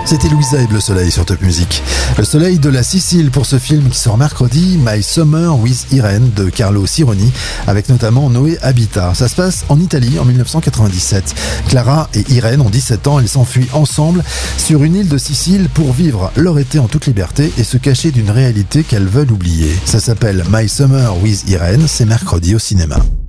C'était Louisa et Bleu Soleil sur Top Music. Le soleil de la Sicile pour ce film qui sort mercredi, My Summer with Irene de Carlo Sironi, avec notamment Noé Habitat. Ça se passe en Italie en 1997. Clara et Irene ont 17 ans, elles s'enfuient ensemble sur une île de Sicile pour vivre leur été en toute liberté et se cacher d'une réalité qu'elles veulent oublier. Ça s'appelle My Summer with Irene, c'est mercredi au cinéma.